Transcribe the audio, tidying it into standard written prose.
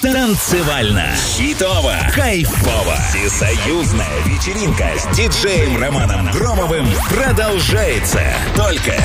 Танцевально, хитово, кайфово. Всесоюзная вечеринка с диджеем Романом Громовым продолжается только